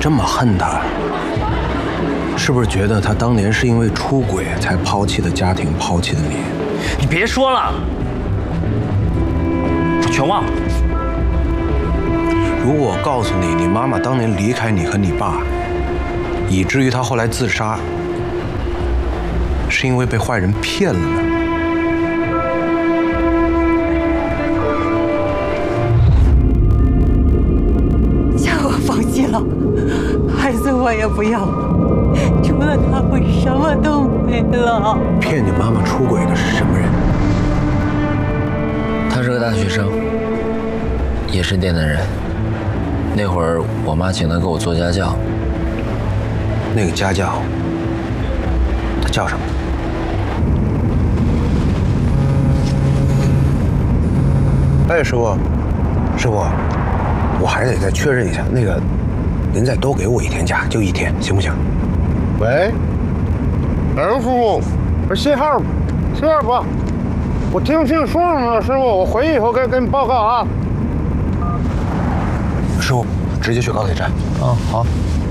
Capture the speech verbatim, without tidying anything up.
这么恨他？是不是觉得他当年是因为出轨才抛弃的家庭，抛弃的你？ 你别说了，全忘了。 如果我告诉你，你妈妈当年离开你和你爸，以至于她后来自杀，是因为被坏人骗了呢？ 叫我放弃了，孩子我也不要了，除了他我什么都没了。 骗你妈妈出轨的是什么人？ 他是个大学生，也是店的人。那会儿我妈请他给我做家教。 那个家教，他叫什么？哎，师傅，师傅，我还得再确认一下，那个，您再多给我一天假，就一天，行不行？ 喂，嗯，师傅，我信号，信号不好，我听不清说什么了，师傅，我回去以后跟跟你报告啊。 师傅，直接去高铁站。 嗯，好。